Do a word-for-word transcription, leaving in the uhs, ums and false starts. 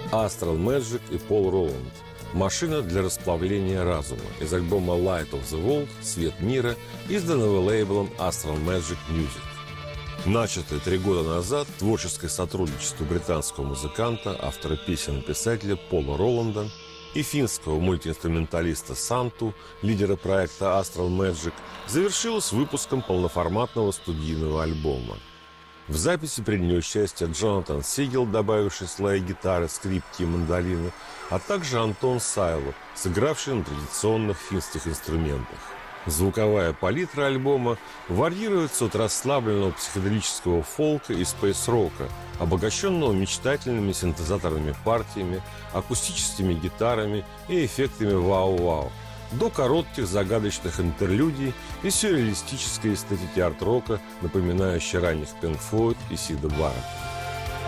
Astral Magic и Пол Роланд. «Машина для расплавления разума» из альбома Light of the World «Свет мира», изданного лейблом Astral Magic Music. Начатое три года назад творческое сотрудничество британского музыканта, автора песен и писателя Пола Роланда и финского мультиинструменталиста Санту, лидера проекта Astral Magic, завершилось выпуском полноформатного студийного альбома. В записи приняли участие Джонатан Сигел, добавивший слои гитары, скрипки и мандолины, а также Антон Сайло, сыгравший на традиционных финских инструментах. Звуковая палитра альбома варьируется от расслабленного психоделического фолка и спейс-рока, обогащенного мечтательными синтезаторными партиями, акустическими гитарами и эффектами вау-вау, до коротких загадочных интерлюдий и сюрреалистической эстетики арт-рока, напоминающей ранних Pink Floyd и Сида Барретта.